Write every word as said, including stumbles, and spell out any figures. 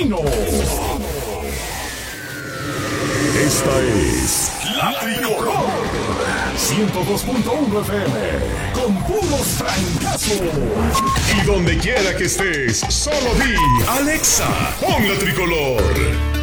Matutino. Esta es La Tricolor. ciento dos punto uno F M. Con puros trancazos. Y donde quiera que estés, solo di Alexa, pon La Tricolor.